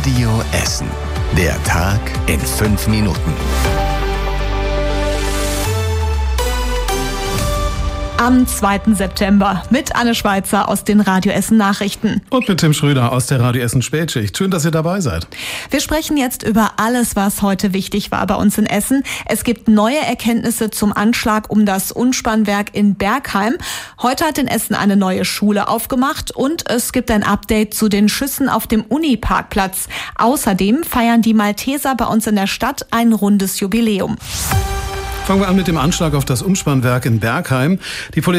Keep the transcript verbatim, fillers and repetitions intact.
Radio Essen. Der Tag in fünf Minuten. Am zweiten September mit Anne Schweizer aus den Radio Essen Nachrichten. Und mit Tim Schröder aus der Radio Essen Spätschicht. Schön, dass ihr dabei seid. Wir sprechen jetzt über alles, was heute wichtig war bei uns in Essen. Es gibt neue Erkenntnisse zum Anschlag um das Umspannwerk in Bergheim. Heute hat in Essen eine neue Schule aufgemacht und es gibt ein Update zu den Schüssen auf dem Uni-Parkplatz. Außerdem feiern die Malteser bei uns in der Stadt ein rundes Jubiläum. Fangen wir an mit dem Anschlag auf das Umspannwerk in Bergheim. Die Polizei